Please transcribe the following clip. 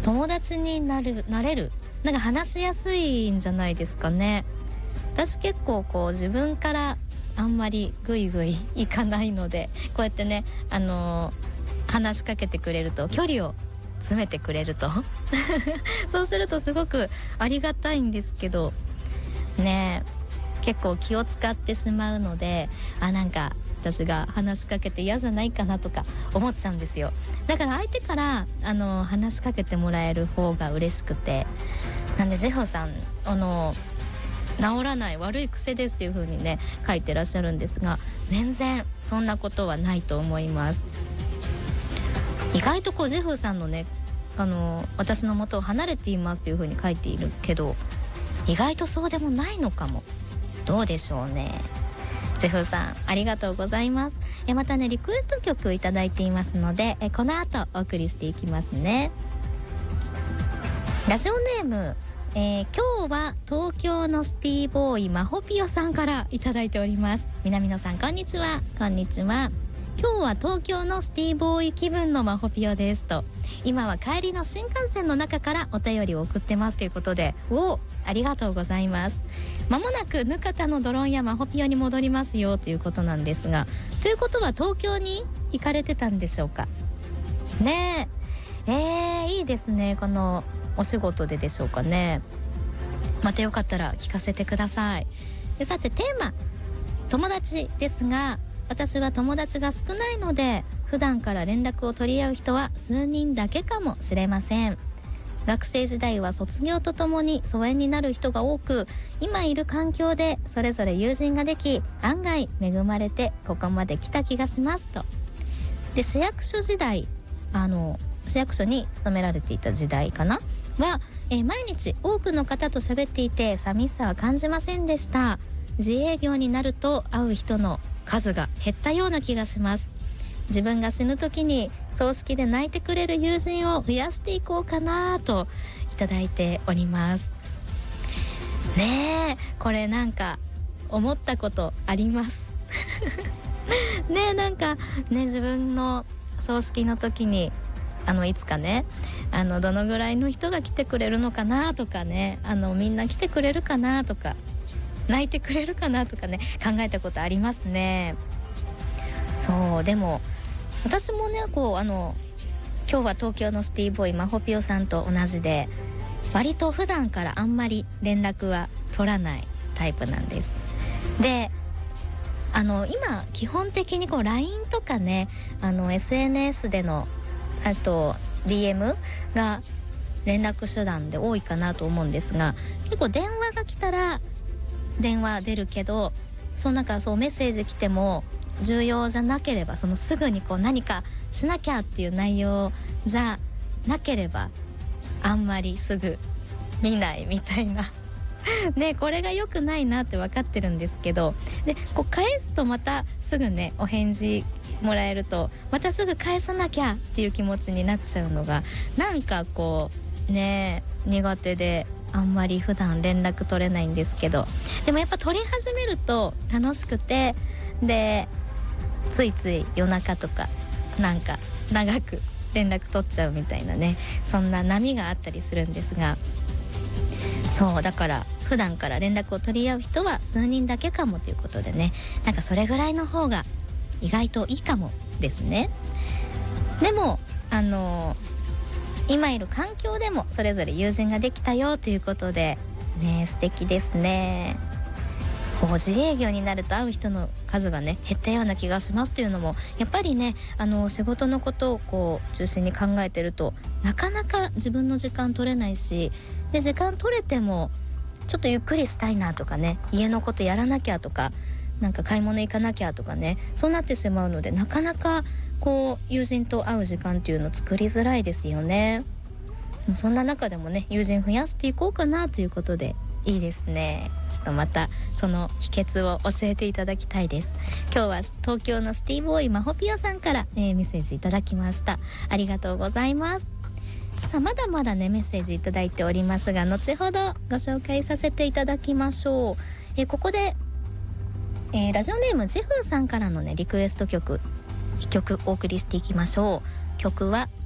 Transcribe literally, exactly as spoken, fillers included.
友達になるなれる、なんか話しやすいんじゃないですかね。私結構こう自分からあんまりグイグイいかないので、こうやってね、あのー、話しかけてくれると距離を詰めてくれるとそうするとすごくありがたいんですけどね、結構気を使ってしまうので、あ、なんか私が話しかけて嫌じゃないかなとか思っちゃうんですよ。だから相手からあの話しかけてもらえる方が嬉しくて、なんでジェフさん、あの治らない悪い癖ですっていう風にね書いてらっしゃるんですが、全然そんなことはないと思います。意外とこうジェフさんのね、あの私の元を離れていますという風に書いているけど、意外とそうでもないのかも。どうでしょうね。ジェフさんありがとうございます。えまたねリクエスト曲いただいていますので、えこの後お送りしていきますね。ラジオネーム、えー、今日は東京のシティボーイマホピオさんからいただいております。南野さんこんにちは。こんにちは。今日は東京のシティボーイ気分のマホピオですと、今は帰りの新幹線の中からお便りを送ってますということで、おありがとうございます。まもなくぬかたのドローンやマホピオに戻りますよということなんですが、ということは東京に行かれてたんでしょうかね。ええー、いいですね。このお仕事ででしょうかね。またよかったら聞かせてください。でさてテーマ友達ですが、私は友達が少ないので普段から連絡を取り合う人は数人だけかもしれません。学生時代は卒業とともに疎遠になる人が多く、今いる環境でそれぞれ友人ができ、案外恵まれてここまで来た気がしますと。で市役所時代、あの市役所に勤められていた時代かなは、えー、毎日多くの方と喋っていて寂しさは感じませんでした。自営業になると会う人の数が減ったような気がします。自分が死ぬ時に葬式で泣いてくれる友人を増やしていこうかなといただいておりますね。えこれなんか思ったことありますね。えなんかね、自分の葬式の時にあのいつかね、あのどのぐらいの人が来てくれるのかなとかね、あのみんな来てくれるかなとか泣いてくれるかなとかね、考えたことありますね。そうでも私もね、こうあの今日は東京のシティボーイマホピオさんと同じで、割と普段からあんまり連絡は取らないタイプなんです。であの今基本的にこう ライン とかね、あの エスエヌエス でのあと ディーエム が連絡手段で多いかなと思うんですが、結構電話が来たら電話出るけど、その中そうメッセージ来ても重要じゃなければ、そのすぐにこう何かしなきゃっていう内容じゃなければあんまりすぐ見ないみたいなね、これが良くないなって分かってるんですけど、でこう返すとまたすぐねお返事もらえるとまたすぐ返さなきゃっていう気持ちになっちゃうのがなんかこうね苦手で、あんまり普段連絡取れないんですけど、でもやっぱ取り始めると楽しくて、でついつい夜中とかなんか長く連絡取っちゃうみたいなね、そんな波があったりするんですが、そうだから普段から連絡を取り合う人は数人だけかもということでね、なんかそれぐらいの方が意外といいかもですね。でもあの今いる環境でもそれぞれ友人ができたよということでね、素敵ですね。こう自営業になると会う人の数がね減ったような気がしますというのも、やっぱりねあの仕事のことをこう中心に考えてるとなかなか自分の時間取れないし、で時間取れてもちょっとゆっくりしたいなとかね、家のことやらなきゃとか、なんか買い物行かなきゃとかね、そうなってしまうのでなかなかこう友人と会う時間っていうのを作りづらいですよね。そんな中でもね友人増やしていこうかなということでいいですね。ちょっとまたその秘訣を教えていただきたいです。今日は東京のシティボーイマホピオさんから、えー、メッセージいただきました。ありがとうございます。さあまだまだねメッセージいただいておりますが、後ほどご紹介させていただきましょう。えー、ここで、えー、ラジオネームジフーさんからのねリクエスト曲一曲お送りしていきましょう。曲は